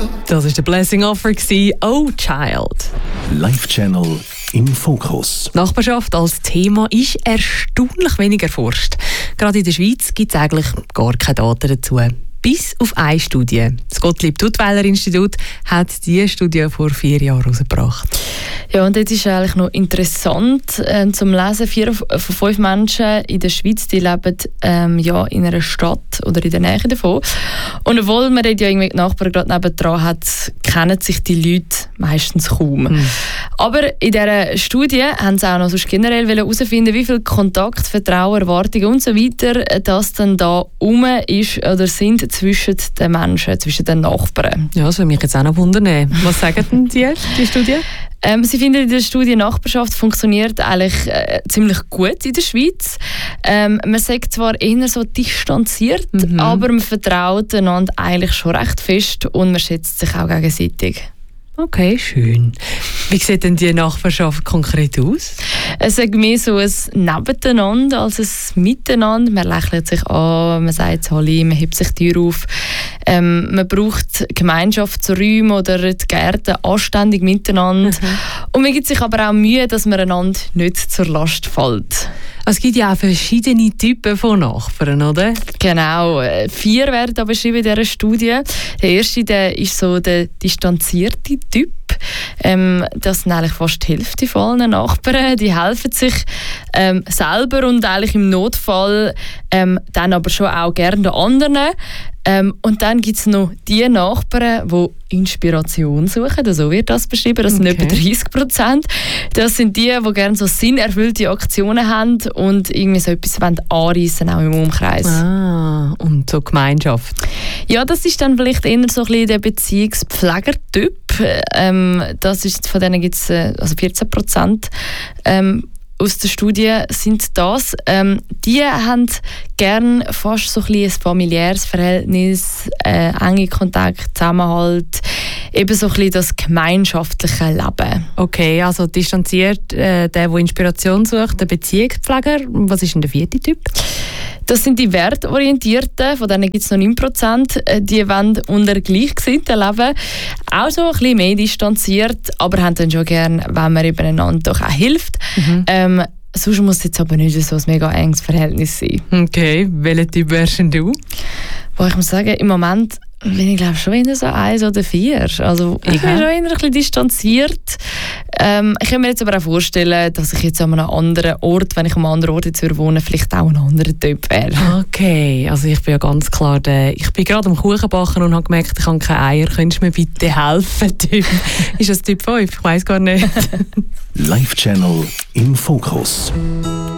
Das war der Blessing Offer, «Oh Child». Live-Channel im Fokus. Nachbarschaft als Thema ist erstaunlich wenig erforscht. Gerade in der Schweiz gibt es eigentlich gar keine Daten dazu. Bis auf eine Studie. Das Gottlieb-Duttweiler-Institut hat diese Studie vor 4 Jahren herausgebracht. Ja, und jetzt ist eigentlich noch interessant zum Lesen. 4 von 5 Menschen in der Schweiz, die leben in einer Stadt oder in der Nähe davon. Und obwohl man ja irgendwie die Nachbarn gerade nebendran hat, kennen sich die Leute meistens kaum. Aber in dieser Studie haben sie auch noch sonst generell herausfinden, wie viel Kontakt, Vertrauen, Erwartungen und so weiter das dann da ist oder sind zwischen den Menschen, zwischen den Nachbarn. Ja, das würde mich jetzt auch noch wundern. Was sagen denn die Studie? Sie finden, in der Studie Nachbarschaft funktioniert eigentlich ziemlich gut in der Schweiz. Man sagt zwar eher so distanziert, aber man vertraut einander eigentlich schon recht fest und man schätzt sich auch gegenseitig. Okay, schön. Wie sieht denn die Nachbarschaft konkret aus? Es ist mehr so ein Nebeneinander als ein Miteinander. Man lächelt sich an, man sagt Halli, man hebt sich die Tür auf. Man braucht Gemeinschaftsräume oder die Gärten anständig miteinander. Und man gibt sich aber auch Mühe, dass man einander nicht zur Last fällt. Es gibt ja auch verschiedene Typen von Nachbarn, oder? Genau, 4 werden da beschrieben in dieser Studie. Der erste, der ist so der distanzierte Typ. Das sind eigentlich fast die Hälfte von allen Nachbarn. Die helfen sich selber und eigentlich im Notfall dann aber schon auch gerne den anderen. Und dann gibt es noch die Nachbarn, die Inspiration suchen. So wird das beschrieben. Das sind etwa 30%. Das sind die gerne so sinnerfüllte Aktionen haben und irgendwie so etwas anreissen, auch im Umkreis. Ah, und so Gemeinschaft. Ja, das ist dann vielleicht eher so ein bisschen der Beziehungspfleger-Typ. Das ist, von denen gibt es also 14%. Aus der Studie sind das. Die haben gerne fast so ein familiäres Verhältnis, enge Kontakt, Zusammenhalt, eben so ein bisschen das gemeinschaftliche Leben. Okay, also distanziert der Inspiration sucht, der Beziehungspfleger. Was ist denn der 4. Typ? Das sind die Wertorientierten, von denen gibt es noch 9%. Die wollen unter Gleichgesinnten leben. Auch so ein bisschen mehr distanziert, aber haben dann schon gerne, wenn man einander doch auch hilft. Sonst muss es jetzt aber nicht so ein mega enges Verhältnis sein. Okay, welcher Typ wärst denn du? Ich muss sagen, im Moment bin ich glaube schon eher so 1 oder 4. Also ich bin schon eher ein bisschen distanziert. Ich kann mir jetzt aber auch vorstellen, dass ich jetzt an einem anderen Ort, wenn ich an einem anderen Ort jetzt wohne, vielleicht auch ein anderer Typ wäre. Okay, also ich bin ja ganz klar ich bin gerade am Kuchen backen und habe gemerkt, ich habe keine Eier. Könntest du mir bitte helfen, Typ? Ist das Typ 5? Ich weiss gar nicht. Live-Channel im Fokus.